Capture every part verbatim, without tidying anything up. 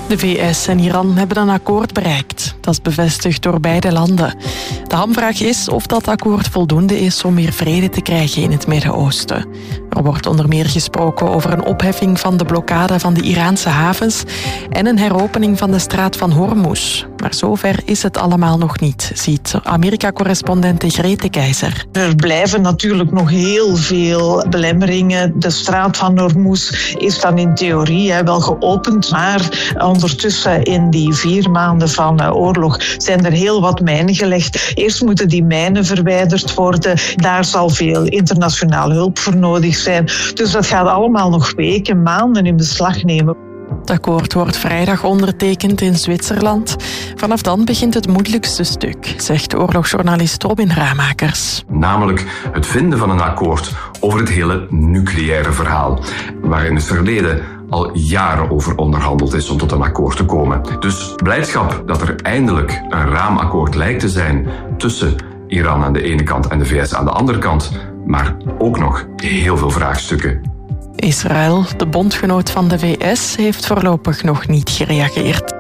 De V S en Iran hebben een akkoord bereikt. Dat is bevestigd door beide landen. De hamvraag is of dat akkoord voldoende is om meer vrede te krijgen in het Midden-Oosten. Er wordt onder meer gesproken over een opheffing van de blokkade van de Iraanse havens en een heropening van de straat van Hormuz. Maar zover is het allemaal nog niet, ziet Amerika-correspondente Grete Keizer. Er blijven natuurlijk nog heel veel belemmeringen. De straat van Hormuz is dan in theorie hè, wel geopend, maar ondertussen in die vier maanden van uh, oorlog zijn er heel wat mijnen gelegd. Eerst moeten die mijnen verwijderd worden. Daar zal veel internationale hulp voor nodig zijn. Dus dat gaat allemaal nog weken, maanden in beslag nemen. Het akkoord wordt vrijdag ondertekend in Zwitserland. Vanaf dan begint het moeilijkste stuk, zegt oorlogsjournalist Robin Ramakers. Namelijk het vinden van een akkoord over het hele nucleaire verhaal, waar in het verleden al jaren over onderhandeld is om tot een akkoord te komen. Dus blijdschap dat er eindelijk een raamakkoord lijkt te zijn tussen Iran aan de ene kant en de V S aan de andere kant, maar ook nog heel veel vraagstukken. Israël, de bondgenoot van de V S, heeft voorlopig nog niet gereageerd.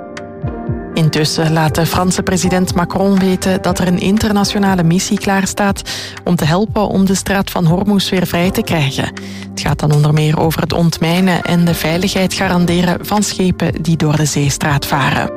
Intussen laat de Franse president Macron weten dat er een internationale missie klaarstaat om te helpen om de straat van Hormuz weer vrij te krijgen. Het gaat dan onder meer over het ontmijnen en de veiligheid garanderen van schepen die door de zeestraat varen.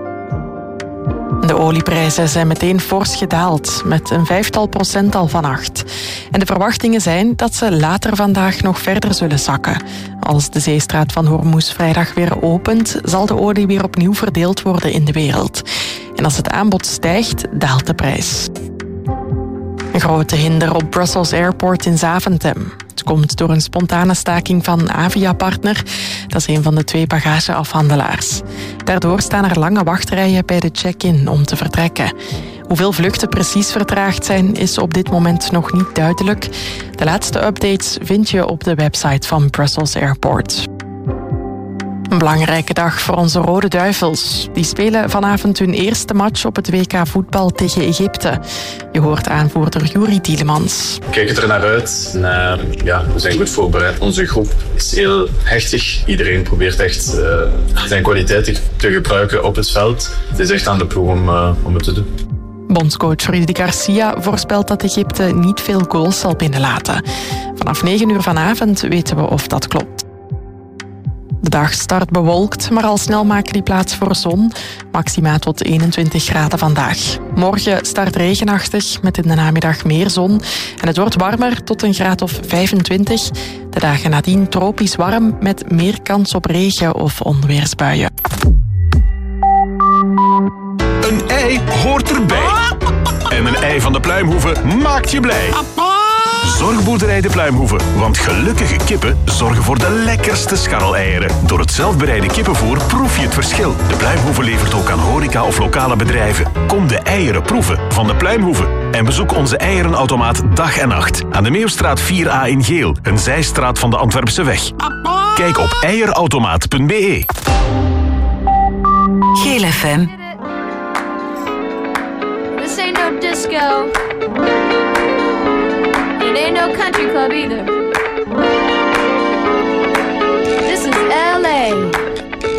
De olieprijzen zijn meteen fors gedaald, met een vijftal procent al vannacht. En de verwachtingen zijn dat ze later vandaag nog verder zullen zakken. Als de zeestraat van Hormuz vrijdag weer opent, zal de olie weer opnieuw verdeeld worden in de wereld. En als het aanbod stijgt, daalt de prijs. Een grote hinder op Brussels Airport in Zaventem. Het komt door een spontane staking van Avia-partner. Dat is een van de twee bagageafhandelaars. Daardoor staan er lange wachtrijen bij de check-in om te vertrekken. Hoeveel vluchten precies vertraagd zijn, is op dit moment nog niet duidelijk. De laatste updates vind je op de website van Brussels Airport. Een belangrijke dag voor onze Rode Duivels. Die spelen vanavond hun eerste match op het W K voetbal tegen Egypte. Je hoort aanvoerder Juri Tielemans. We kijken er naar uit. En, uh, ja, we zijn goed voorbereid. Onze groep is heel hechtig. Iedereen probeert echt uh, zijn kwaliteiten te gebruiken op het veld. Het is echt aan de ploeg om, uh, om het te doen. Bondscoach Rudy Garcia voorspelt dat Egypte niet veel goals zal binnenlaten. Vanaf negen uur vanavond weten we of dat klopt. De dag start bewolkt, maar al snel maken die plaats voor zon. Maxima tot eenentwintig graden vandaag. Morgen start regenachtig, met in de namiddag meer zon. En het wordt warmer tot een graad of vijfentwintig. De dagen nadien tropisch warm, met meer kans op regen of onweersbuien. Een ei hoort erbij. En een ei van de Pluimhoeve maakt je blij. Zorgboerderij de Pluimhoeve, want gelukkige kippen zorgen voor de lekkerste scharreleieren. Door het zelfbereide kippenvoer proef je het verschil. De Pluimhoeve levert ook aan horeca of lokale bedrijven. Kom de eieren proeven van de Pluimhoeve. En bezoek onze eierenautomaat dag en nacht aan de Meeuwstraat vier A in Geel, een zijstraat van de Antwerpse weg. Kijk op eierautomaat punt b e. Geel F M. This ain't no disco. It ain't no country club either. This is L A